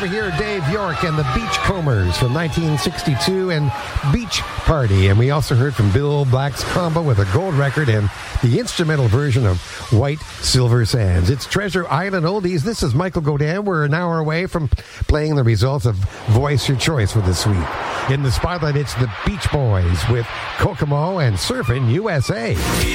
over here, Dave York and the Beachcombers from 1962 and Beach Party. And we also heard from Bill Black's combo with a gold record and the instrumental version of White Silver Sands. It's Treasure Island Oldies. This is Michael Godin. We're an hour away from playing the results of Voice Your Choice for this week. In the spotlight, it's the Beach Boys with Kokomo and Surfin' USA.